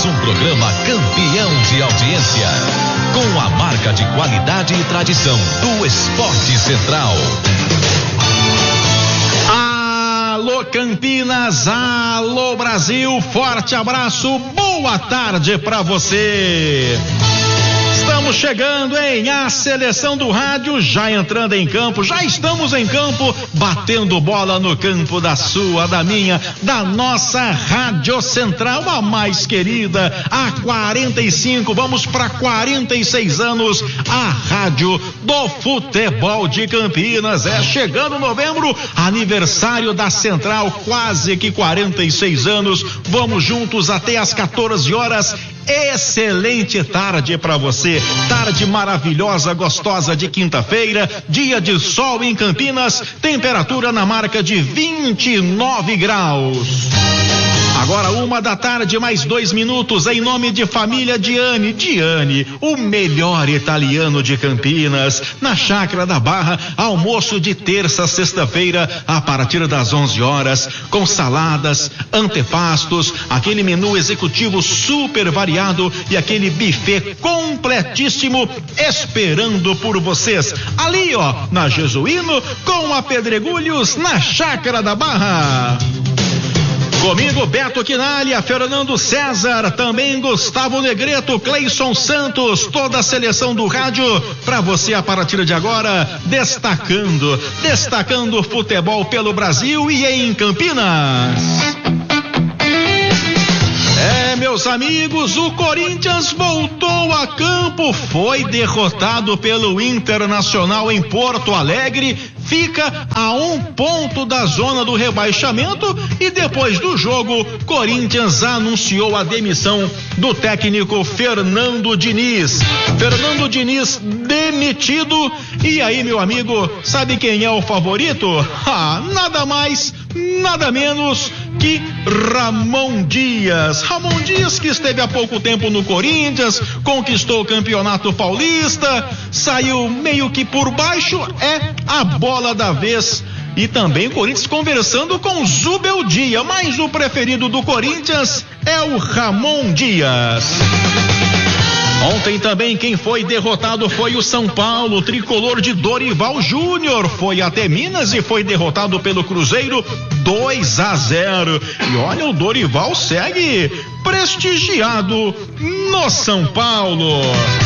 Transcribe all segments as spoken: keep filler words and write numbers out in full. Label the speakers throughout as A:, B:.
A: Mais um programa campeão de audiência, com a marca de qualidade e tradição do Esporte Central. Alô Campinas, alô Brasil, forte abraço, boa tarde pra você. Estamos chegando, hein? A seleção do rádio já entrando em campo, já estamos em campo, batendo bola no campo da sua, da minha, da nossa Rádio Central, a mais querida, há quarenta e cinco, vamos para quarenta e seis anos, a rádio do futebol de Campinas. É, chegando novembro, aniversário da Central, quase que quarenta e seis anos, vamos juntos até às quatorze horas. Excelente tarde para você, tarde maravilhosa, gostosa de quinta-feira, dia de sol em Campinas, temperatura na marca de vinte e nove graus. Agora uma da tarde, mais dois minutos, em nome de família Diane. Diane, o melhor italiano de Campinas, na Chácara da Barra, almoço de terça a sexta-feira, a partir das onze horas, com saladas, antepastos, aquele menu executivo super variado e aquele buffet completíssimo, esperando por vocês. Ali, ó, na Jesuíno, com a Pedregulhos, na Chácara da Barra. Comigo, Beto Quinalha, Fernando César, também Gustavo Negreto, Cleison Santos, toda a seleção do rádio, para você a partir de agora, destacando, destacando o futebol pelo Brasil e em Campinas. É, meus amigos, o Corinthians voltou a campo, foi derrotado pelo Internacional em Porto Alegre, fica a um ponto da zona do rebaixamento e depois do jogo, Corinthians anunciou a demissão do técnico Fernando Diniz. Fernando Diniz demitido, e aí, meu amigo, sabe quem é o favorito? Ah, nada mais, nada menos que Ramon Dias. Ramon Dias, que esteve há pouco tempo no Corinthians, conquistou o Campeonato Paulista, saiu meio que por baixo, é a bola da vez. E também o Corinthians conversando com Zubeldia, mas o preferido do Corinthians é o Ramon Dias. Ontem também quem foi derrotado foi o São Paulo, o tricolor de Dorival Júnior, foi até Minas e foi derrotado pelo Cruzeiro dois a zero. E olha, o Dorival segue prestigiado no São Paulo.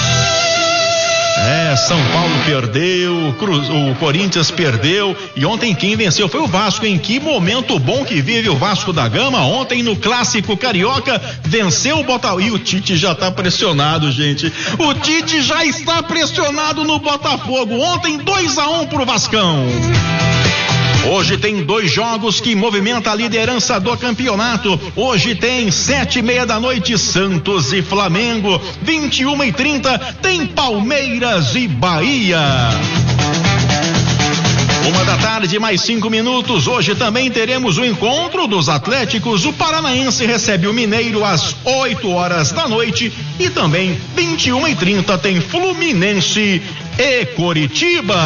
A: É, São Paulo perdeu, Cruz, o Corinthians perdeu, e ontem quem venceu foi o Vasco. Em que momento bom que vive o Vasco da Gama. Ontem no Clássico Carioca venceu o Botafogo, e o Tite já tá pressionado, gente, o Tite já está pressionado no Botafogo. Ontem dois a um pro Vascão. Hoje tem dois jogos que movimentam a liderança do campeonato. Hoje tem sete e meia da noite, Santos e Flamengo. Vinte e uma e trinta tem Palmeiras e Bahia. Uma da tarde, mais cinco minutos. Hoje também teremos o encontro dos Atléticos. O Paranaense recebe o Mineiro às oito horas da noite. E também, vinte e uma e trinta, tem Fluminense e Coritiba.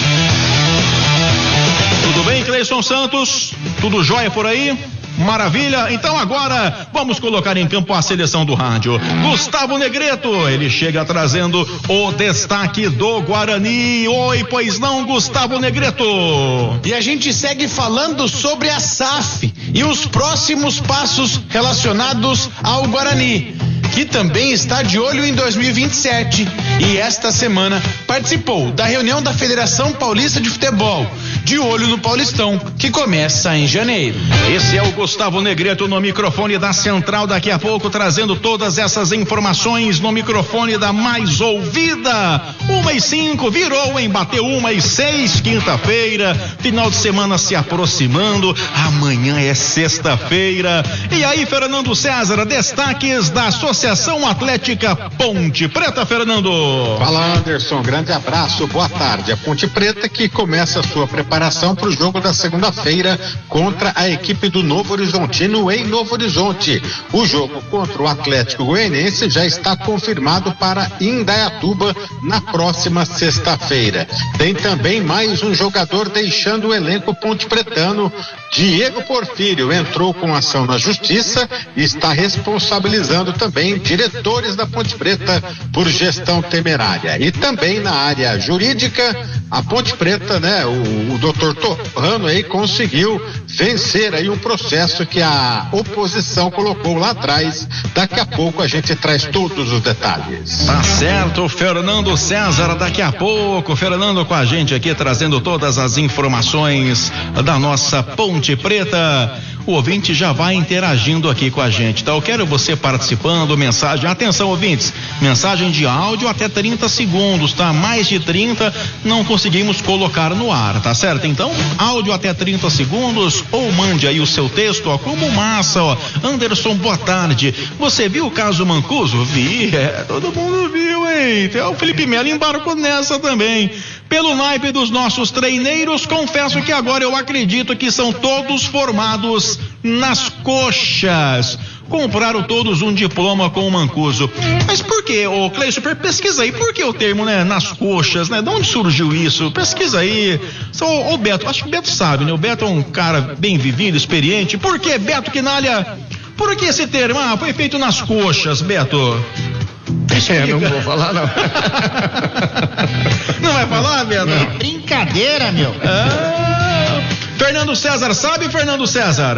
A: Tudo bem, Cleison Santos? Tudo jóia por aí? Maravilha. Então agora vamos colocar em campo a seleção do rádio. Gustavo Negreto, ele chega trazendo o destaque do Guarani. Oi, pois não, Gustavo Negreto.
B: E a gente segue falando sobre a S A F e os próximos passos relacionados ao Guarani, que também está de olho em dois mil e vinte e sete e esta semana participou da reunião da Federação Paulista de Futebol, de olho no Paulistão, que começa em janeiro.
A: Esse é o Gustavo Negreto no microfone da Central, daqui a pouco trazendo todas essas informações no microfone da mais ouvida. Uma e cinco, virou em bateu uma e seis, quinta-feira, final de semana se aproximando, amanhã é sexta-feira. E aí, Fernando César, destaques da Associação Atlética Ponte Preta, Fernando.
C: Fala, Anderson, grande abraço, boa tarde. A Ponte Preta que começa a sua preparação para o jogo da segunda-feira contra a equipe do Novo Horizontino em Novo Horizonte. O jogo contra o Atlético Goianiense já está confirmado para Indaiatuba na próxima sexta-feira. Tem também mais um jogador deixando o elenco ponte-pretano, Diego Porfírio entrou com ação na justiça e está responsabilizando também diretores da Ponte Preta por gestão temerária. E também na área jurídica, a Ponte Preta, né, o, o doutor Torrano aí conseguiu vencer aí um processo que a oposição colocou lá atrás. Daqui a pouco a gente traz todos os detalhes.
A: Tá certo, Fernando César, daqui a pouco, Fernando com a gente aqui trazendo todas as informações da nossa Ponte Preta. O ouvinte já vai interagindo aqui com a gente, tá? Eu quero você participando, mensagem, atenção ouvintes, mensagem de áudio até trinta segundos, tá? Mais de trinta não conseguimos colocar no ar, tá certo? Então, áudio até trinta segundos ou mande aí o seu texto, ó, como massa, ó. Anderson, boa tarde. Você viu o caso Mancuso? Vi, é, todo mundo viu, hein? O Felipe Melo embarcou nessa também. Pelo naipe dos nossos treineiros, confesso que agora eu acredito que são todos formados nas coxas. Compraram todos um diploma com o Mancuso. Mas por que, ô Cleison, pesquisa aí, por que o termo, né, nas coxas, né? De onde surgiu isso? Pesquisa aí. Ô, ô Beto, acho que o Beto sabe, né? O Beto é um cara bem vivido, experiente. Por que, Beto Quinalha? Por que esse termo? Ah, foi feito nas coxas, Beto.
D: É, não vou falar não.
A: Não vai falar, Beto?
D: É brincadeira, meu.
A: Ah, Fernando César, sabe, Fernando César?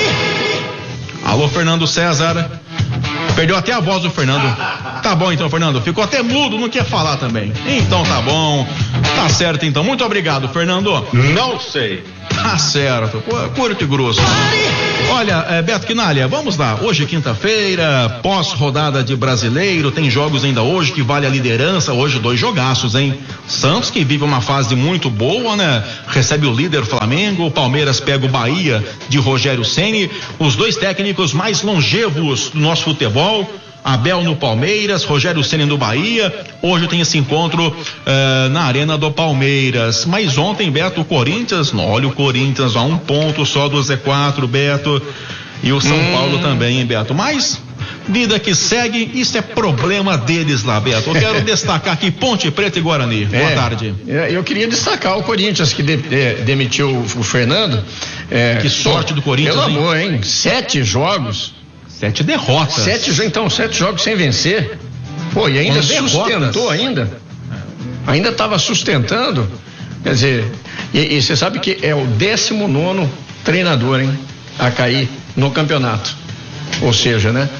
A: Alô, Fernando César. Perdeu até a voz do Fernando. Tá bom então, Fernando. Ficou até mudo, não quer falar também. Então tá bom. Tá certo então. Muito obrigado, Fernando.
C: Não sei.
A: Tá certo. Curto e grosso. Olha, é, Beto Quinalha, vamos lá. Hoje, quinta-feira, pós-rodada de Brasileiro, tem jogos ainda hoje que vale a liderança. Hoje, dois jogaços, hein? Santos, que vive uma fase muito boa, né? Recebe o líder Flamengo. O Palmeiras pega o Bahia de Rogério Ceni. Os dois técnicos mais longevos do nosso futebol. Abel no Palmeiras, Rogério Ceni no Bahia. Hoje tem esse encontro eh, na Arena do Palmeiras. Mas ontem, Beto, o Corinthians, olha o Corinthians a um ponto só do Z quatro, Beto. E o São hum. Paulo também, hein, Beto. Mas vida que segue, isso é problema deles lá, Beto. Eu quero destacar aqui Ponte Preta e Guarani.
D: É,
A: boa tarde.
D: Eu queria destacar o Corinthians, que de, de, demitiu o Fernando. É,
A: que sorte do Corinthians,
D: pelo amor, hein? Sete jogos.
A: Sete derrotas.
D: Sete, então, sete jogos sem vencer. Pô, e ainda Com sustentou derrotas. ainda. Ainda estava sustentando. Quer dizer, e, e você sabe que é o décimo nono treinador, hein, a cair no campeonato. Ou seja, né?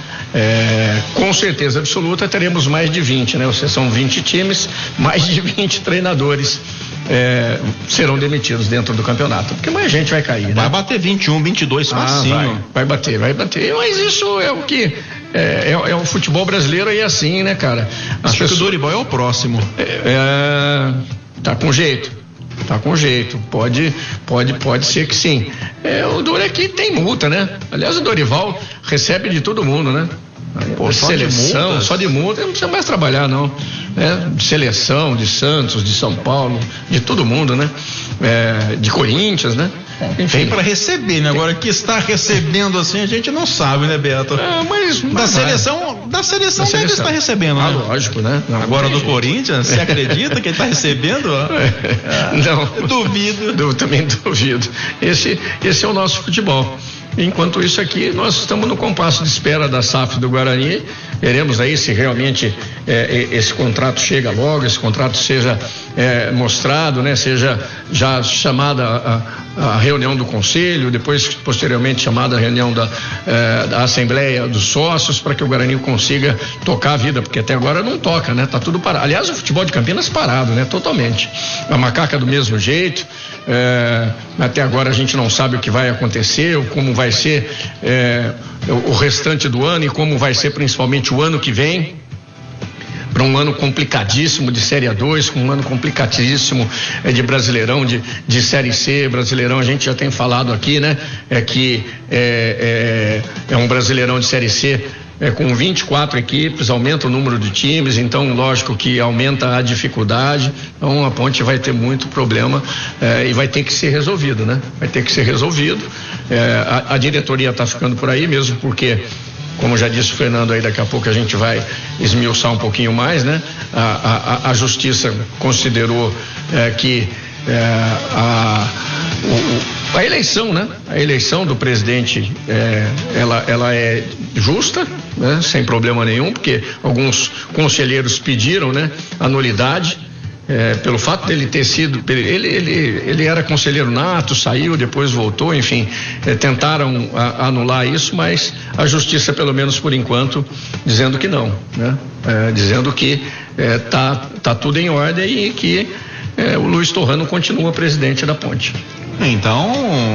D: É, com certeza absoluta teremos mais de vinte, né? Ou seja, são vinte times, mais de vinte treinadores é, serão demitidos dentro do campeonato, porque mais gente vai cair, né?
A: Vai bater vinte e um, vinte e dois facinho.
D: Ah, vai, vai bater, vai bater, mas isso é o que é, é, é o futebol brasileiro aí, assim, né, cara?
A: As pessoas... O Dorival é o próximo.
D: É, é, tá com jeito. Tá com jeito, pode, pode, pode ser que sim. É, o Dorival aqui tem multa, né? Aliás, o Dorival recebe de todo mundo, né? Pô, só seleção, de só de multa, não precisa mais trabalhar, não. Né? De seleção, de Santos, de São Paulo, de todo mundo, né? É, de Corinthians, né?
A: Enfim. Tem para receber, né? Agora que está recebendo assim, a gente não sabe, né, Beto?
D: É, mas, mas
A: da seleção, da seleção
D: da
A: deve
D: seleção.
A: estar recebendo,
D: ah,
A: né?
D: Lógico, né? Não,
A: Agora
D: não
A: do Corinthians, você acredita que ele está recebendo?
D: É, não.
A: Duvido.
D: Eu também duvido. Esse, esse é o nosso futebol. Enquanto isso aqui, nós estamos no compasso de espera da S A F do Guarani. Veremos aí se realmente é, esse contrato chega logo, esse contrato seja é, mostrado, né? Seja já chamada a, a reunião do conselho, depois posteriormente chamada a reunião da, é, da Assembleia dos Sócios, para que o Guarani consiga tocar a vida, porque até agora não toca, né? Tá tudo parado. Aliás, o futebol de Campinas parado, né? Totalmente. A Macaca do mesmo jeito. É, até agora a gente não sabe o que vai acontecer, ou como vai ser é, o restante do ano e como vai ser principalmente o ano que vem, para um ano complicadíssimo de Série A dois, com um ano complicadíssimo é, de Brasileirão, de, de Série C, Brasileirão, a gente já tem falado aqui, né? É que é, é, é um Brasileirão de Série C É, com vinte e quatro equipes, aumenta o número de times, então lógico que aumenta a dificuldade, então a Ponte vai ter muito problema é, e vai ter que ser resolvido, né? Vai ter que ser resolvido. É, a, a diretoria está ficando por aí mesmo, porque, como já disse o Fernando aí, daqui a pouco a gente vai esmiuçar um pouquinho mais, né? A, a, a justiça considerou é, que é, a, o, A eleição, né? A eleição do presidente, é, ela, ela é justa, né? Sem problema nenhum, porque alguns conselheiros pediram, né? A nulidade, é, pelo fato dele ter sido, ele, ele, ele era conselheiro nato, saiu, depois voltou, enfim, é, tentaram a, anular isso, mas a justiça, pelo menos por enquanto, dizendo que não, né? É, dizendo que é, tá, tá tudo em ordem e que é, o Luiz Torrano continua presidente da Ponte.
A: Então,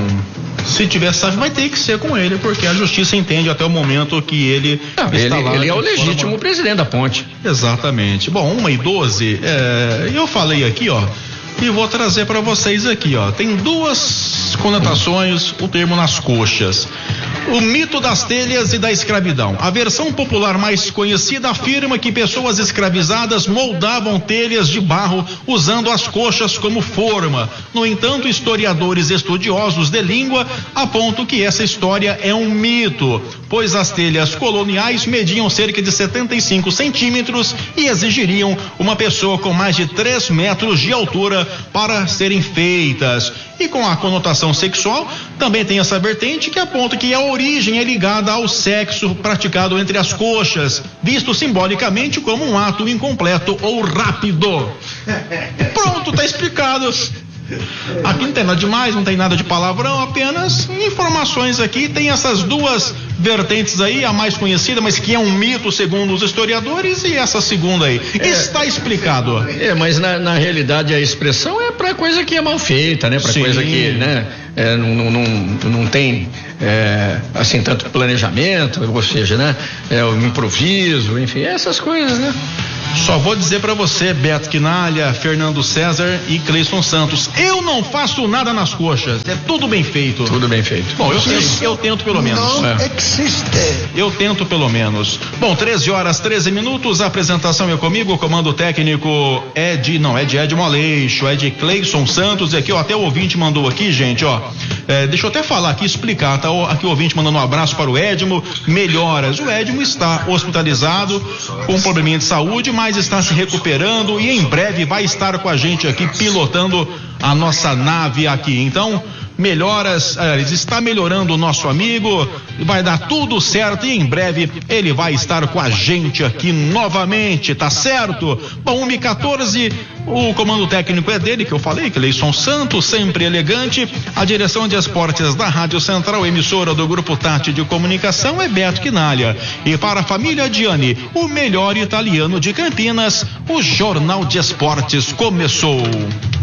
A: se tiver S A F, vai ter que ser com ele, porque a justiça entende até o momento que ele
D: Não,
A: está
D: ele,
A: lá.
D: Ele é o legítimo
A: forma...
D: presidente da Ponte.
A: Exatamente. Bom, uma e doze, é, eu falei aqui, ó, e vou trazer para vocês aqui, ó. Tem duas conotações o termo nas coxas. O mito das telhas e da escravidão. A versão popular mais conhecida afirma que pessoas escravizadas moldavam telhas de barro usando as coxas como forma. No entanto, historiadores estudiosos de língua apontam que essa história é um mito, pois as telhas coloniais mediam cerca de setenta e cinco centímetros e exigiriam uma pessoa com mais de três metros de altura para serem feitas. E com a conotação sexual, também tem essa vertente que aponta que a origem é ligada ao sexo praticado entre as coxas, visto simbolicamente como um ato incompleto ou rápido. Pronto, tá explicado. Aqui não tem nada demais, não tem nada de palavrão, apenas informações aqui. Tem essas duas vertentes aí, a mais conhecida, mas que é um mito segundo os historiadores, e essa segunda aí. É, está explicado.
D: É, mas na, na realidade a expressão é para coisa que é mal feita, né? Para coisa que, né? É, não, não, não tem é, assim tanto planejamento, ou seja, né? É o improviso, enfim, essas coisas, né?
A: Só vou dizer pra você, Beto Quinalha, Fernando César e Cleison Santos, eu não faço nada nas coxas, é tudo bem feito.
D: Tudo bem feito.
A: Bom, eu, eu, eu tento pelo menos.
E: Não
A: é.
E: existe.
A: Eu tento pelo menos. Bom, treze horas, treze minutos, a apresentação é comigo, o comando técnico é de, não, é de Edmo Aleixo, é de Cleison Santos, e aqui, ó, até o ouvinte mandou aqui, gente, ó, é, deixa eu até falar aqui, explicar, tá? Aqui o ouvinte mandando um abraço para o Edmo, melhoras. O Edmo está hospitalizado com um probleminha de saúde, mas mas está se recuperando e em breve vai estar com a gente aqui pilotando a nossa nave aqui. Então, melhoras, é, está melhorando o nosso amigo, vai dar tudo certo e em breve ele vai estar com a gente aqui novamente, tá certo? Bom, uma e quatorze, o comando técnico é dele, que eu falei, Cleison Santos, sempre elegante. A direção de esportes da Rádio Central, emissora do Grupo Tati de Comunicação, é Beto Quinalha. E para a família Gianni, o melhor italiano de Campinas, o Jornal de Esportes começou.